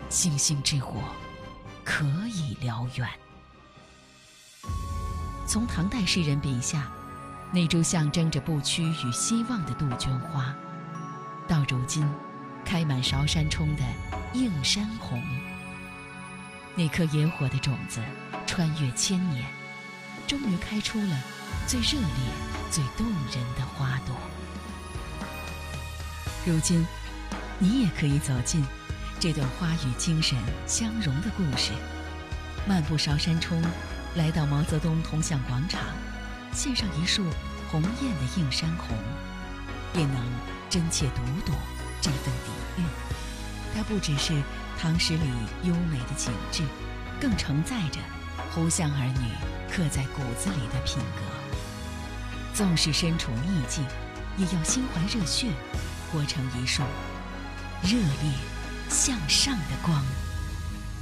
星星之火，可以燎原。从唐代诗人笔下，那株象征着不屈与希望的杜鹃花，到如今开满韶山冲的映山红。那颗野火的种子穿越千年，终于开出了最热烈、最动人的花朵。如今，你也可以走进这段花与精神相融的故事，漫步韶山冲，来到毛泽东铜像广场，献上一束红艳的映山红，便能真切读懂这份底蕴。它不只是唐诗里优美的景致，更承载着湖湘儿女刻在骨子里的品格。纵使身处逆境，也要心怀热血，活成一束热烈向上的光。